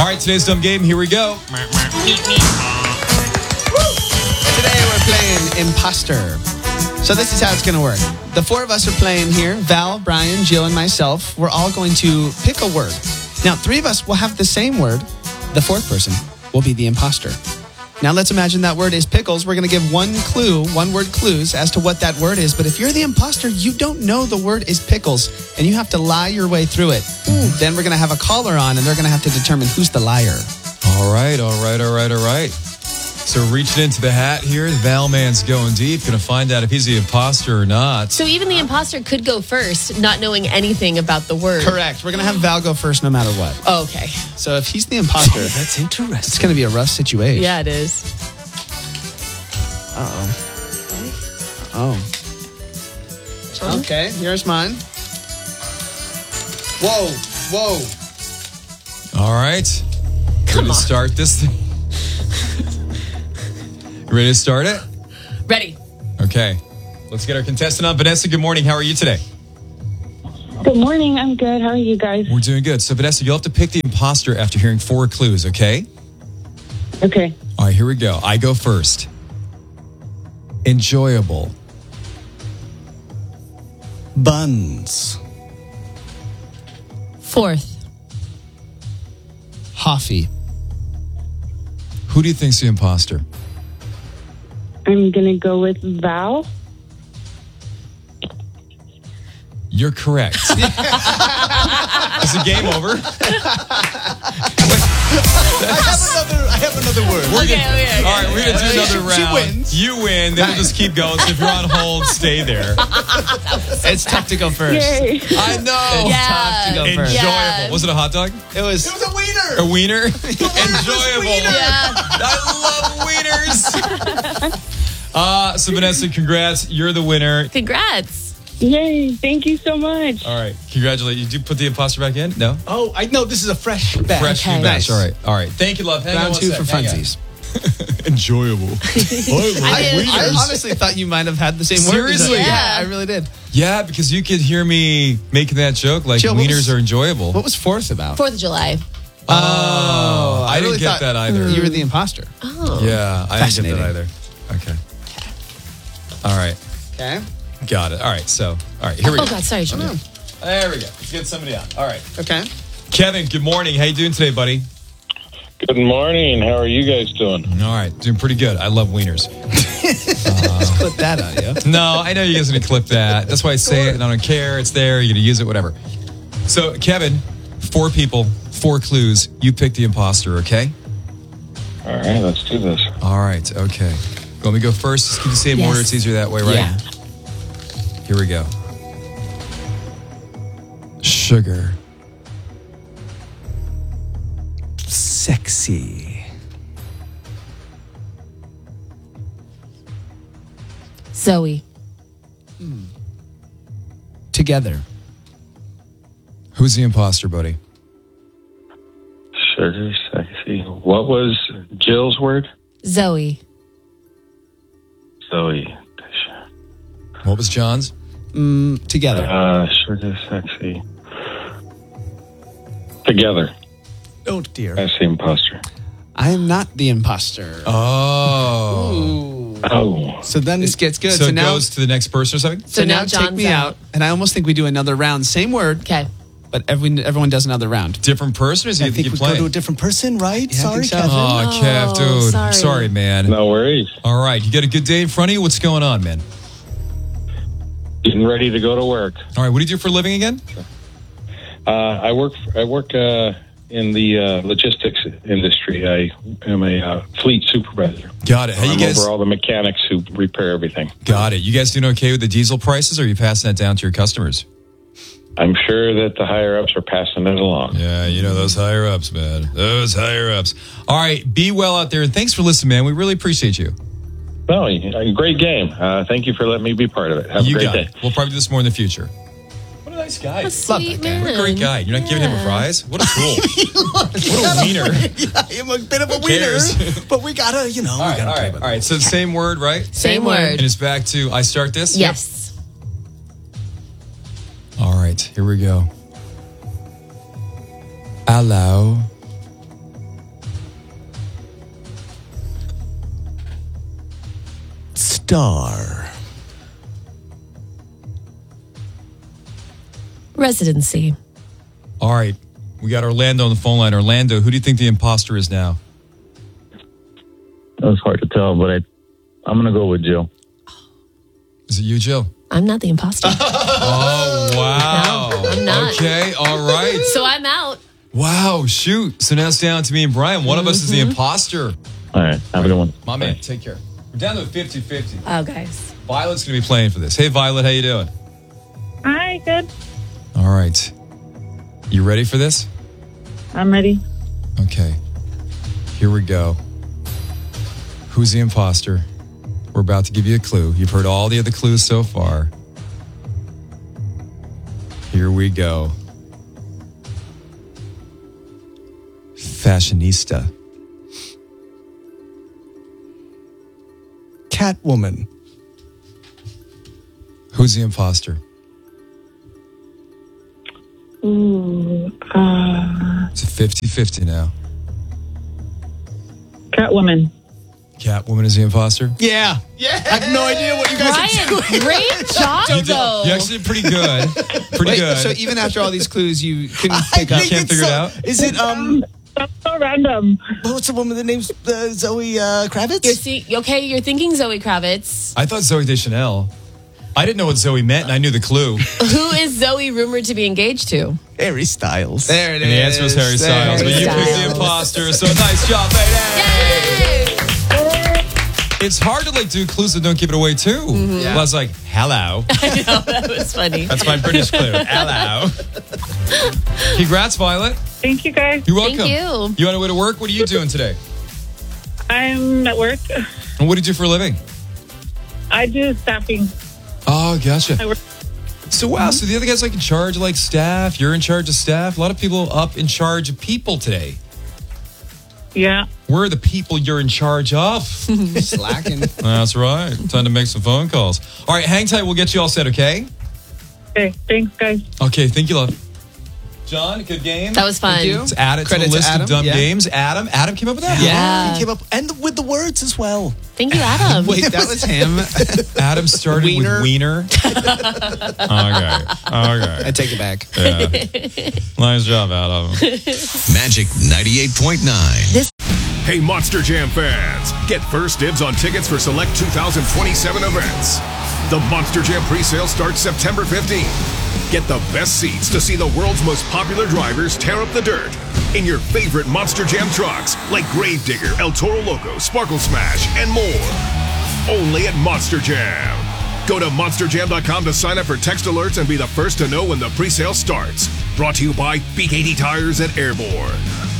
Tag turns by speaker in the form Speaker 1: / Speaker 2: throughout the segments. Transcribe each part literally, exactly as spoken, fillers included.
Speaker 1: All right, today's dumb game. Here we go.
Speaker 2: Today we're playing Imposter. So this is how it's going to work. The four of us are playing here. Val, Brian, Jill, and myself. We're all going to pick a word. Now, three of us will have the same word. The fourth person will be the imposter. Now, let's imagine that word is pickles. We're going to give one clue, one word clues as to what that word is. But if you're the imposter, you don't know the word is pickles, and you have to lie your way through it. Ooh. Then we're going to have a caller on, and they're going to have to determine who's the liar.
Speaker 1: All right, all right, all right, all right. So reaching into the hat here, Val Man's going deep. Going to find out if he's the imposter or not.
Speaker 3: So even the imposter could go first, not knowing anything about the word.
Speaker 2: Correct. We're going to have Val go first no matter what.
Speaker 3: Oh, okay.
Speaker 2: So if he's the imposter,
Speaker 4: That's interesting.
Speaker 2: it's going to be a rough situation.
Speaker 3: Yeah, it is.
Speaker 2: Uh-oh. Oh. Okay, here's mine. Whoa, whoa.
Speaker 1: All right.
Speaker 3: Come
Speaker 1: ready
Speaker 3: on.
Speaker 1: to start this thing? You ready to start it?
Speaker 3: Ready.
Speaker 1: Okay. Let's get our contestant on. Vanessa, good morning. How are you today?
Speaker 5: Good morning. I'm good. How are you guys?
Speaker 1: We're doing good. So, Vanessa, you'll have to pick the imposter after hearing four clues, okay?
Speaker 5: Okay.
Speaker 1: All right, here we go. I go first. Enjoyable.
Speaker 4: Buns.
Speaker 3: Fourth.
Speaker 2: Hoffy.
Speaker 1: Who do you think's the imposter?
Speaker 5: I'm going to go with Val.
Speaker 1: You're correct. Is the game over?
Speaker 2: I have another, I have another word.
Speaker 1: We're
Speaker 3: Okay,
Speaker 1: gonna,
Speaker 3: okay, okay.
Speaker 1: all right, we're going to do
Speaker 2: She-
Speaker 1: another
Speaker 2: she
Speaker 1: round.
Speaker 2: wins.
Speaker 1: You win, then we'll just keep going. So if you're on hold, stay there.
Speaker 2: It's tough to go first.
Speaker 5: Yay.
Speaker 1: I know.
Speaker 3: Yeah.
Speaker 2: Tough to go
Speaker 1: Enjoyable.
Speaker 2: first.
Speaker 3: Yeah.
Speaker 1: Was it a hot dog?
Speaker 2: It was.
Speaker 4: It was a wiener.
Speaker 1: A wiener? Enjoyable.
Speaker 3: Yeah.
Speaker 1: I love wieners. Uh, so, Vanessa, congrats. You're the winner.
Speaker 3: Congrats.
Speaker 5: Yay. Thank you so much.
Speaker 1: All right. Congratulations. You do put the imposter back in? No?
Speaker 4: Oh, I know this is a fresh batch.
Speaker 1: Fresh
Speaker 3: Okay.
Speaker 1: new batch.
Speaker 2: Nice.
Speaker 1: All right. All right. Thank you, love. Hang on
Speaker 2: Round
Speaker 1: one
Speaker 2: two
Speaker 1: sec.
Speaker 2: for
Speaker 1: Hang on.
Speaker 2: funsies.
Speaker 1: Enjoyable.
Speaker 2: I,
Speaker 3: did.
Speaker 2: I honestly thought you might have had the same word.
Speaker 1: Seriously?
Speaker 2: Yeah.
Speaker 3: Yeah.
Speaker 2: I really did.
Speaker 1: Yeah, because you could hear me making that joke like
Speaker 2: Jill, what
Speaker 1: wieners
Speaker 2: was-
Speaker 1: are enjoyable.
Speaker 2: What was fourth about?
Speaker 3: Fourth of July.
Speaker 1: Oh, I,
Speaker 2: really
Speaker 1: didn't get
Speaker 2: thought
Speaker 1: that either.
Speaker 2: You were the imposter.
Speaker 3: Oh.
Speaker 1: Yeah, I didn't get
Speaker 2: Fascinating.
Speaker 1: that either. Okay. All right.
Speaker 2: Okay.
Speaker 1: Got it. All right. So, all right. Here we
Speaker 3: Oh,
Speaker 1: go.
Speaker 3: God. Sorry, Jimmy.
Speaker 1: There we go. Let's get somebody on. All right.
Speaker 2: Okay.
Speaker 1: Kevin, good morning. How you doing today, buddy?
Speaker 6: Good morning. How are you guys doing?
Speaker 1: All right. Doing pretty good. I love wieners.
Speaker 2: Put that on you.
Speaker 1: No, I know you guys are going to clip that. That's why I say it, and I don't care. It's there. You're going to use it, whatever. So, Kevin, four people, four clues. You pick the imposter, okay?
Speaker 6: All right, let's do this.
Speaker 1: All right. Okay. Want me to go first? Just keep the same
Speaker 3: Yes.
Speaker 1: order. It's easier that way, right?
Speaker 2: Yeah.
Speaker 1: Here we go. Sugar.
Speaker 4: Sexy.
Speaker 3: Zoe.
Speaker 2: Together.
Speaker 1: Who's the imposter, buddy?
Speaker 6: Sugar, sexy. What was Jill's word?
Speaker 3: Zoe.
Speaker 6: Zoe.
Speaker 1: What was John's?
Speaker 2: Mm, together.
Speaker 6: Uh, sugar, sexy. Together.
Speaker 4: Oh, dear.
Speaker 6: That's the imposter.
Speaker 2: I am not the imposter.
Speaker 1: Oh.
Speaker 2: Ooh.
Speaker 6: Oh.
Speaker 2: So then this gets good.
Speaker 1: So,
Speaker 2: So,
Speaker 1: it
Speaker 2: now,
Speaker 1: goes to the next person or something?
Speaker 2: so
Speaker 3: So
Speaker 2: now
Speaker 3: now
Speaker 2: take
Speaker 3: John's
Speaker 2: me out.
Speaker 3: out.
Speaker 2: and I almost think we do another round. Same word,
Speaker 3: Okay.
Speaker 2: but everyone everyone does another round.
Speaker 1: Different person or is
Speaker 4: I
Speaker 1: he
Speaker 4: think
Speaker 1: you
Speaker 4: we
Speaker 1: play?
Speaker 4: go to a different person, right?
Speaker 2: Yeah, I
Speaker 4: Sorry,
Speaker 2: think so.
Speaker 4: Kevin.
Speaker 1: Oh, Kev,
Speaker 3: Oh,
Speaker 1: dude.
Speaker 3: sorry.
Speaker 1: Sorry, man.
Speaker 6: No worries.
Speaker 1: All right. You got a good day in front of you? What's going on, man?
Speaker 6: Getting ready to go to work.
Speaker 1: All right. What do you do for a living again?
Speaker 6: Uh, I work. I work uh, in the uh, logistics industry. I am a uh, fleet supervisor.
Speaker 1: Got it. How you
Speaker 6: I'm
Speaker 1: guys?
Speaker 6: over all the mechanics who repair everything.
Speaker 1: Got it. You guys doing okay with the diesel prices, or are you passing that down to your customers?
Speaker 6: I'm sure that the higher ups are passing it along.
Speaker 1: Yeah, you know those higher ups, man. Those higher ups. All right. Be well out there, and thanks for listening, man. We really appreciate you.
Speaker 6: No, a great game. Uh, thank you for letting me be part of it. Have
Speaker 1: you
Speaker 6: a great
Speaker 1: got
Speaker 6: day.
Speaker 1: it. We'll probably do this more in the future. What a nice guy.
Speaker 3: A sweet man.
Speaker 1: What a great guy. You're not giving him a
Speaker 3: Yeah.
Speaker 1: prize? What a tool. What a wiener.
Speaker 4: I'm a bit of a
Speaker 1: Who
Speaker 4: wiener,
Speaker 1: cares?
Speaker 4: but we gotta, you know,
Speaker 1: All
Speaker 4: we
Speaker 1: right,
Speaker 4: gotta
Speaker 1: all
Speaker 4: play
Speaker 1: right,
Speaker 4: with
Speaker 1: all right. So the same word, right?
Speaker 3: Same word.
Speaker 1: And it's back to I start this?
Speaker 3: Yes.
Speaker 1: Yep. All right, here we go. Hello.
Speaker 4: Star.
Speaker 3: Residency.
Speaker 1: All right. We got Orlando on the phone line. Orlando, who do you think the imposter is now?
Speaker 7: That was hard to tell, but I, I'm going to go with Jill.
Speaker 1: Is it you, Jill?
Speaker 3: I'm not the imposter.
Speaker 1: Oh, wow.
Speaker 3: No, I'm not.
Speaker 1: Okay, all right.
Speaker 3: So I'm out.
Speaker 1: Wow, shoot. So now it's down to me and Brian. One of us is the imposter.
Speaker 7: All right. Have a good one.
Speaker 1: My man, take care. We're down to fifty-fifty.
Speaker 3: Oh, guys.
Speaker 1: Violet's going to be playing for this. Hey, Violet, how you doing?
Speaker 5: Hi, good.
Speaker 1: All right. You ready for this?
Speaker 5: I'm ready.
Speaker 1: Okay. Here we go. Who's the imposter? We're about to give you a clue. You've heard all the other clues so far. Here we go. Fashionista.
Speaker 4: Catwoman.
Speaker 1: Who's the imposter?
Speaker 5: Ooh, uh,
Speaker 1: It's a fifty-fifty now.
Speaker 5: Catwoman.
Speaker 1: Catwoman is the imposter?
Speaker 2: Yeah. Yeah. I have no idea what you guys are doing.
Speaker 3: Brian, great job,
Speaker 1: You, did,
Speaker 3: though.
Speaker 1: you actually did pretty good. Pretty
Speaker 2: Wait,
Speaker 1: good.
Speaker 2: so even after all these clues, you couldn't
Speaker 4: I
Speaker 2: pick up.
Speaker 4: think
Speaker 1: Can't
Speaker 4: it's
Speaker 1: figure it
Speaker 4: so-
Speaker 1: out?
Speaker 4: Is it, um,
Speaker 5: That's so random.
Speaker 4: what's the woman that name's uh, Zoe uh, Kravitz?
Speaker 3: You're see, okay, you're thinking Zoe Kravitz.
Speaker 1: I thought Zoe Deschanel. I didn't know what Zoe meant, and I knew the clue.
Speaker 3: Who is Zoe rumored to be engaged to?
Speaker 4: Harry Styles.
Speaker 2: There it is.
Speaker 1: And the answer was Harry Styles.
Speaker 2: There
Speaker 1: But
Speaker 2: it
Speaker 1: you
Speaker 2: is.
Speaker 1: picked the imposter, so nice job, baby.
Speaker 3: Yay!
Speaker 1: It's hard to like do clues that don't give it away too.
Speaker 2: Yeah.
Speaker 1: Well, I was like, hello.
Speaker 3: I know, that was funny.
Speaker 1: That's my British clue. Hello. Congrats, Violet.
Speaker 5: Thank you, guys.
Speaker 1: You're welcome.
Speaker 3: Thank you.
Speaker 1: You on the way to work? What are you doing today?
Speaker 5: I'm at work.
Speaker 1: And what do you do for a living?
Speaker 5: I do staffing.
Speaker 1: Oh, gotcha.
Speaker 5: I work.
Speaker 1: So wow, so the other guy's like in charge of like staff. You're in charge of staff. A lot of people up in charge of people today.
Speaker 5: Yeah.
Speaker 1: Where are the people you're in charge of?
Speaker 2: Slacking.
Speaker 1: That's right. Time to make some phone calls. All right, hang tight. We'll get you all set, okay?
Speaker 5: Okay. Thanks, guys.
Speaker 1: Okay, thank you, love. John, good game.
Speaker 3: That was fun.
Speaker 2: Thank you.
Speaker 1: Let's add it
Speaker 2: Credit
Speaker 1: to
Speaker 2: to
Speaker 1: the list
Speaker 2: Adam.
Speaker 1: of dumb
Speaker 2: Yeah.
Speaker 1: games. Adam, Adam came up with that?
Speaker 3: Yeah.
Speaker 4: He came up, and with the words as well.
Speaker 3: Thank you, Adam.
Speaker 2: Wait, that was him.
Speaker 1: Adam started
Speaker 2: Wiener.
Speaker 1: with wiener. okay. Okay.
Speaker 2: I take it back.
Speaker 1: Yeah. Nice job, Adam.
Speaker 8: Magic ninety-eight point nine.
Speaker 9: Hey, Monster Jam fans! Get first dibs on tickets for select two thousand twenty-seven events. The Monster Jam pre-sale starts September fifteenth. Get the best seats to see the world's most popular drivers tear up the dirt in your favorite Monster Jam trucks like Gravedigger, El Toro Loco, Sparkle Smash, and more. Only at Monster Jam. Go to monster jam dot com to sign up for text alerts and be the first to know when the pre-sale starts. Brought to you by B K T Tires at Airborne.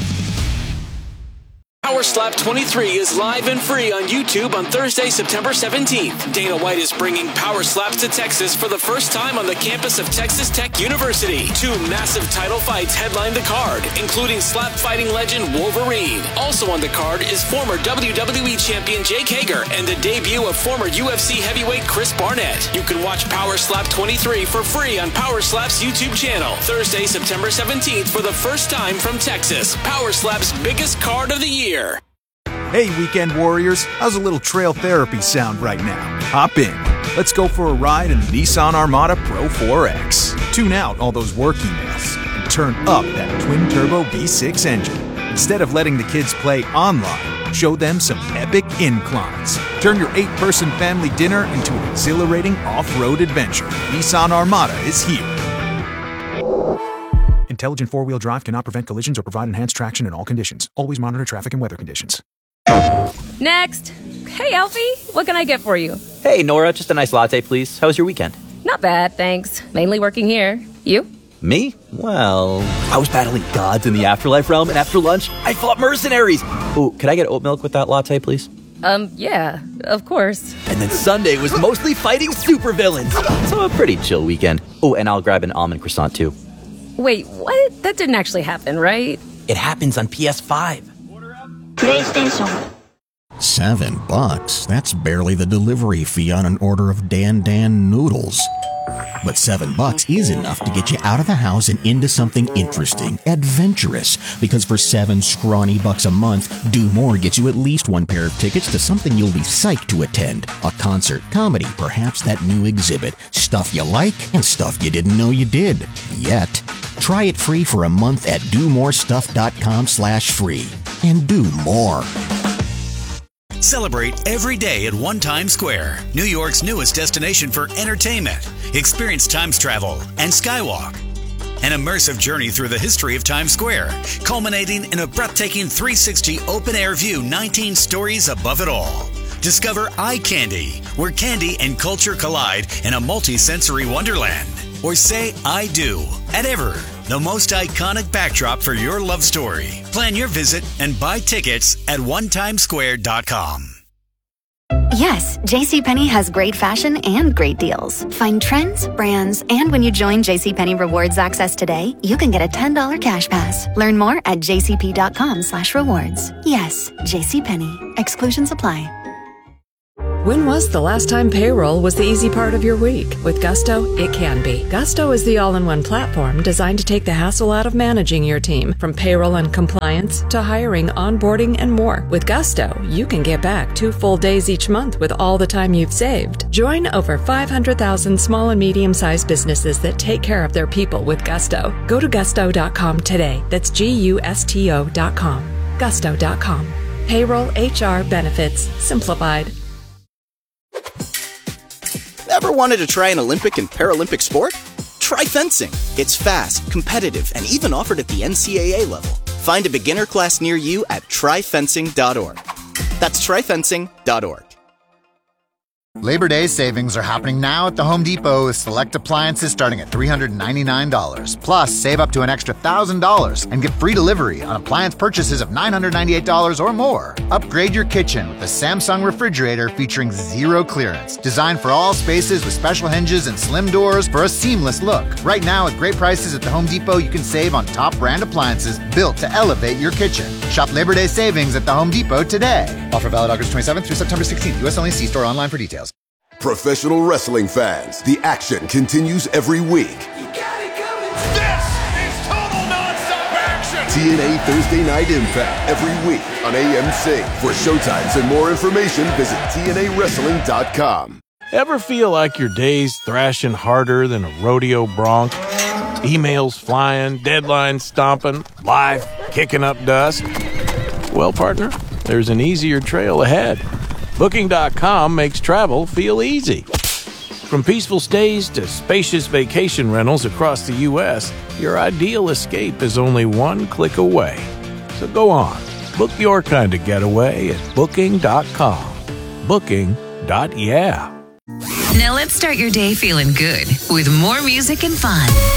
Speaker 10: Power Slap twenty-three is live and free on YouTube on Thursday, September seventeenth. Dana White is bringing Power Slaps to Texas for the first time on the campus of Texas Tech University. Two massive title fights headline the card, including slap fighting legend Wolverine. Also on the card is former W W E champion Jake Hager and the debut of former U F C heavyweight Chris Barnett. You can watch Power Slap twenty-three for free on Power Slap's YouTube channel. Thursday, September seventeenth for the first time from Texas. Power Slap's biggest card of the year.
Speaker 11: Hey, Weekend Warriors, how's a little trail therapy sound right now? Hop in. Let's go for a ride in the Nissan Armada Pro four X. Tune out all those work emails and turn up that twin-turbo V six engine. Instead of letting the kids play online, show them some epic inclines. Turn your eight-person family dinner into an exhilarating off-road adventure. Nissan Armada is here. Intelligent four-wheel drive cannot prevent collisions or provide enhanced traction in all conditions. Always monitor traffic and weather conditions.
Speaker 12: Next. Hey, Alfie. What can I get for you?
Speaker 13: Hey, Nora. Just a nice latte, please. How was your weekend?
Speaker 12: Not bad, thanks. Mainly working here. You?
Speaker 13: Me? Well, I was battling gods in the afterlife realm, and after lunch, I fought mercenaries. Ooh, could I get oat milk with that latte, please?
Speaker 12: Um, yeah, of course.
Speaker 13: And then Sunday was mostly fighting supervillains. So a pretty chill weekend. Oh, and I'll grab an almond croissant, too.
Speaker 12: Wait, what? That didn't actually happen, right?
Speaker 13: It happens on P S five.
Speaker 14: PlayStation. Seven bucks? That's barely the delivery fee on an order of Dan Dan noodles. But seven bucks is enough to get you out of the house and into something interesting, adventurous. Because for seven scrawny bucks a month, Do More gets you at least one pair of tickets to something you'll be psyched to attend. A concert, comedy, perhaps that new exhibit. Stuff you like and stuff you didn't know you did. Yet. Try it free for a month at do more stuff dot com slash free. And do more.
Speaker 15: Celebrate every day at One Times Square, New York's newest destination for entertainment. Experience Times Travel and Skywalk. An immersive journey through the history of Times Square, culminating in a breathtaking three sixty open-air view nineteen stories above it all. Discover Eye Candy, where candy and culture collide in a multi-sensory wonderland. Or say I do at Ever, the most iconic backdrop for your love story. Plan your visit and buy tickets at one times square dot com.
Speaker 16: Yes, JCPenney has great fashion and great deals. Find trends, brands, and when you join JCPenney Rewards Access today, you can get a ten dollars cash pass. Learn more at jcp.com slash rewards. Yes, JCPenney. Exclusions apply.
Speaker 17: When was the last time payroll was the easy part of your week? With Gusto, it can be. Gusto is the all-in-one platform designed to take the hassle out of managing your team, from payroll and compliance to hiring, onboarding, and more. With Gusto, you can get back two full days each month with all the time you've saved. Join over five hundred thousand small and medium-sized businesses that take care of their people with Gusto. Go to gusto dot com today. That's G U S T O dot com. gusto dot com. Payroll, H R, benefits, simplified.
Speaker 4: Ever wanted to try an Olympic and Paralympic sport? Try fencing. It's fast, competitive, and even offered at the N C A A level. Find a beginner class near you at try fencing dot org. That's try fencing dot org.
Speaker 18: Labor Day savings are happening now at the Home Depot with select appliances starting at three hundred ninety-nine dollars. Plus, save up to an extra one thousand dollars and get free delivery on appliance purchases of nine hundred ninety-eight dollars or more. Upgrade your kitchen with the Samsung refrigerator featuring zero clearance. Designed for all spaces with special hinges and slim doors for a seamless look. Right now, at great prices at the Home Depot, you can save on top brand appliances built to elevate your kitchen. Shop Labor Day savings at the Home Depot today. Offer valid August twenty-seventh through September sixteenth. U S only. See store online for details.
Speaker 19: Professional wrestling fans, the action continues every week.
Speaker 9: You got it coming. This is total nonstop action.
Speaker 19: T N A Thursday Night Impact every week on A M C. For showtimes and more information, visit T N A wrestling dot com.
Speaker 20: Ever feel like your day's thrashing harder than a rodeo bronc? Emails flying, deadlines stomping, life kicking up dust? Well, partner, there's an easier trail ahead. Booking dot com makes travel feel easy. From peaceful stays to spacious vacation rentals across the U S, your ideal escape is only one click away. So go on, book your kind of getaway at Booking dot com. Booking. Yeah.
Speaker 21: Now let's start your day feeling good with more music and fun.